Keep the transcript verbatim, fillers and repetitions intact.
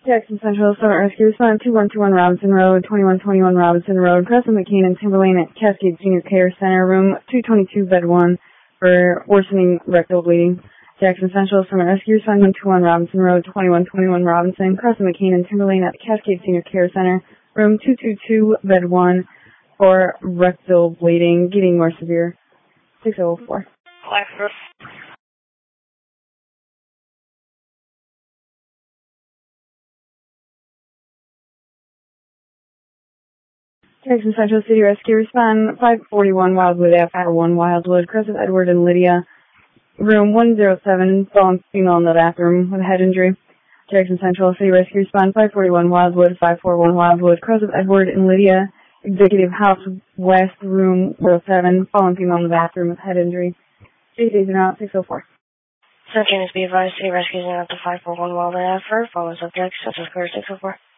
Jackson Central Summit Rescue Respond two one two one Robinson Road, twenty-one twenty-one Robinson Road, Crescent McCain and Timberlane at Cascade Senior Care Center, room two twenty-two, bed one, for worsening rectal bleeding. Jackson Central Summit Rescue Respond one two one Robinson Road, twenty-one twenty-one Robinson, Crescent McCain and Timberlane at Cascade Senior Care Center, room two twenty-two, bed one, for rectal bleeding, getting more severe. six oh four. Blackfoot. Jackson Central City Rescue Respond five forty-one Wildwood Avenue, one Wildwood, Crescent Edward and Lydia, room one oh seven, fallen female in the bathroom with a head injury. Jackson Central City Rescue Respond five forty-one Wildwood, five forty-one Wildwood, Crescent Edward and Lydia, Executive House West, room one oh seven, fallen female in the bathroom with head injury. J Ds are out, six oh four. Subject is be advised, City Rescue is out to five four one Wildwood Avenue, follow subject, Central Square six oh four.